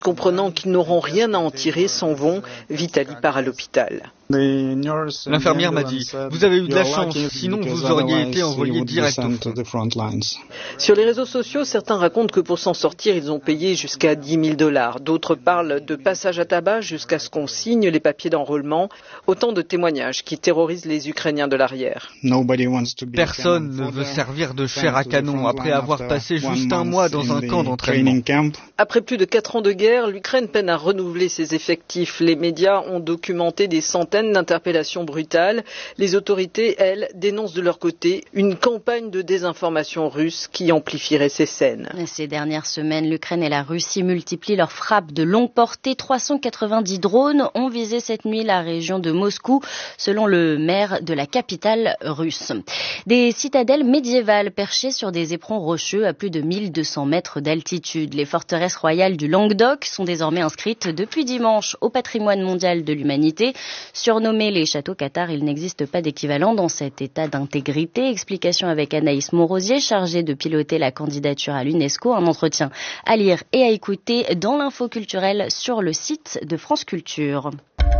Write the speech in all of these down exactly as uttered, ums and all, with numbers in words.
Comprenant qu'ils n'auront rien à en tirer, s'en vont. Vitali part à l'hôpital. L'infirmière m'a dit « Vous avez eu de la chance, sinon vous auriez été envoyé direct au front ». Sur les réseaux sociaux, certains racontent que pour s'en sortir, ils ont payé jusqu'à dix mille dollars. D'autres parlent de passage à tabac jusqu'à ce qu'on signe les papiers d'enrôlement. Autant de témoignages qui terrorisent les Ukrainiens de l'arrière. Personne ne veut servir de chair à canon après avoir passé juste un mois dans un camp d'entraînement. Après plus de quatre ans de guerre, l'Ukraine peine à renouveler ses effectifs. Les médias ont documenté des centaines d'interpellations brutales. Les autorités, elles, dénoncent de leur côté une campagne de désinformation russe qui amplifierait ces scènes. Ces dernières semaines, l'Ukraine et la Russie multiplient leurs frappes de longue portée. trois cent quatre-vingt-dix drones ont visé cette nuit la région de Moscou, selon le maire de la capitale russe. Des citadelles médiévales perchées sur des éperons rocheux à plus de mille deux cents mètres d'altitude. Les forteresses royales du Languedoc sont désormais inscrites depuis dimanche au patrimoine mondial de l'humanité. Surnommés les châteaux cathares, il n'existe pas d'équivalent dans cet état d'intégrité. Explication avec Anaïs Morosier, chargée de piloter la candidature à l'UNESCO. Un entretien à lire et à écouter dans l'info culturelle sur le site de France Culture.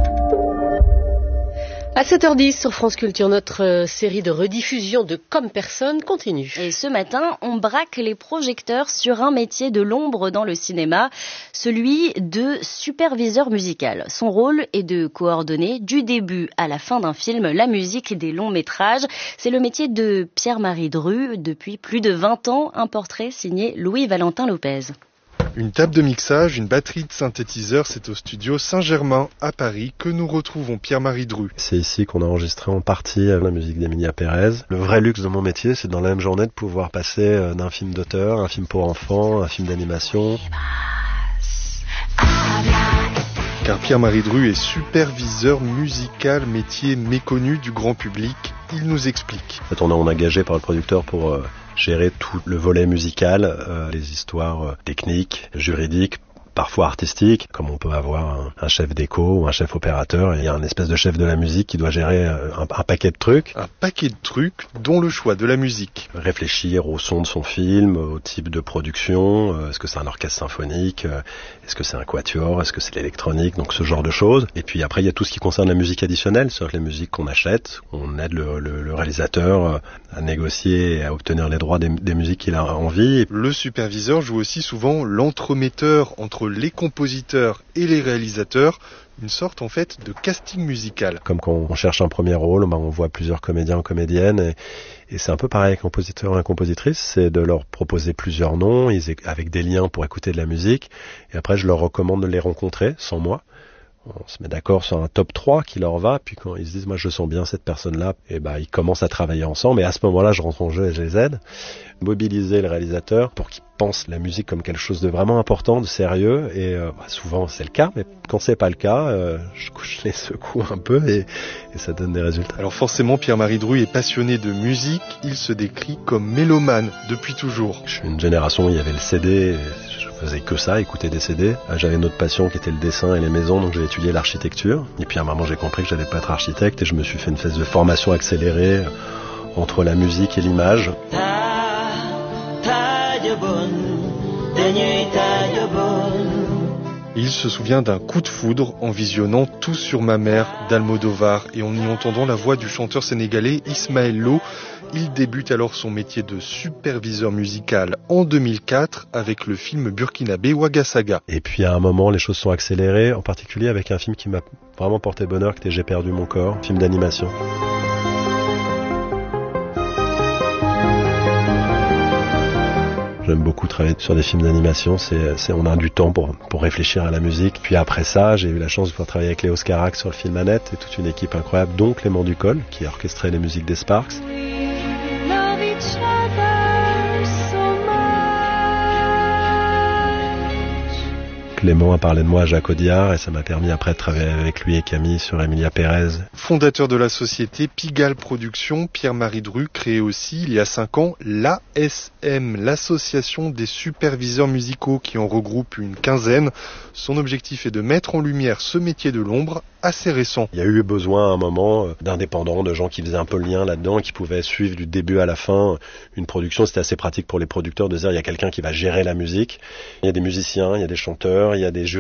À sept heures dix sur France Culture, notre série de rediffusion de Comme Personne continue. Et ce matin, on braque les projecteurs sur un métier de l'ombre dans le cinéma, celui de superviseur musical. Son rôle est de coordonner du début à la fin d'un film la musique des longs métrages. C'est le métier de Pierre-Marie Dru depuis plus de vingt ans, un portrait signé Louis-Valentin Lopez. Une table de mixage, une batterie de synthétiseurs, c'est au studio Saint-Germain à Paris que nous retrouvons Pierre-Marie Dru. C'est ici qu'on a enregistré en partie la musique d'Emilia Pérez. Le vrai luxe de mon métier, c'est dans la même journée de pouvoir passer d'un film d'auteur, un film pour enfants, un film d'animation. Car Pierre-Marie Dru est superviseur musical, métier méconnu du grand public. Il nous explique. En fait, on est engagé par le producteur pour euh, gérer tout le volet musical, euh, les histoires euh, techniques, juridiques, parfois artistiques, comme on peut avoir un, un chef déco ou un chef opérateur. Et il y a un espèce de chef de la musique qui doit gérer un, un paquet de trucs. Un paquet de trucs, dont le choix de la musique. Réfléchir au son de son film, au type de production. Euh, est-ce que c'est un orchestre symphonique? euh, Est-ce que c'est un quatuor? Est-ce que c'est l'électronique? Donc ce genre de choses. Et puis après, il y a tout ce qui concerne la musique additionnelle, c'est-à-dire les musiques qu'on achète. On aide le, le, le réalisateur à négocier et à obtenir les droits des, des musiques qu'il a envie. Le superviseur joue aussi souvent l'entremetteur entre les compositeurs et les réalisateurs, une sorte en fait de casting musical. Comme quand on cherche un premier rôle, on voit plusieurs comédiens ou comédiennes et, et c'est un peu pareil avec un compositeur et une compositrice, c'est de leur proposer plusieurs noms ils, avec des liens pour écouter de la musique et après je leur recommande de les rencontrer sans moi. On se met d'accord sur un top trois qui leur va, puis quand ils se disent moi je sens bien cette personne-là, et ben ils commencent à travailler ensemble et à ce moment-là je rentre en jeu et je les aide. Mobiliser le réalisateur pour qu'il pense la musique comme quelque chose de vraiment important, de sérieux et euh, bah, souvent c'est le cas, mais quand c'est pas le cas, euh, je, je les secoue un peu et, et ça donne des résultats. Alors forcément Pierre-Marie Dru est passionné de musique, il se décrit comme mélomane depuis toujours. Je suis une génération où il y avait le C D. Je faisais que ça, écouter des C D. J'avais une autre passion qui était le dessin et les maisons, donc j'ai étudié l'architecture. Et puis à un moment, j'ai compris que j'allais pas être architecte et je me suis fait une espèce de formation accélérée entre la musique et l'image. Il se souvient d'un coup de foudre en visionnant Tout sur ma mère d'Almodovar et en y entendant la voix du chanteur sénégalais Ismaël Lo. Il débute alors son métier de superviseur musical en deux mille quatre avec le film burkinabé Ouagasaga. Et puis à un moment, les choses sont accélérées, en particulier avec un film qui m'a vraiment porté bonheur, qui était J'ai perdu mon corps, film d'animation. J'aime beaucoup travailler sur des films d'animation, c'est, c'est, on a du temps pour, pour réfléchir à la musique. Puis après ça, j'ai eu la chance de pouvoir travailler avec Léo Scarac sur le film Annette et toute une équipe incroyable, dont Clément Ducol, qui a orchestré les musiques des Sparks. Clément a parlé de moi à Jacques Audiard et ça m'a permis après de travailler avec lui et Camille sur Emilia Pérez. Fondateur de la société Pigalle Productions, Pierre-Marie Dru crée aussi il y a cinq ans l'A S M, l'association des superviseurs musicaux qui en regroupe une quinzaine. Son objectif est de mettre en lumière ce métier de l'ombre assez récent. Il y a eu besoin à un moment d'indépendants, de gens qui faisaient un peu le lien là-dedans, qui pouvaient suivre du début à la fin une production. C'était assez pratique pour les producteurs de dire il y a quelqu'un qui va gérer la musique. Il y a des musiciens, il y a des chanteurs, d'ailleurs, il y a des jurys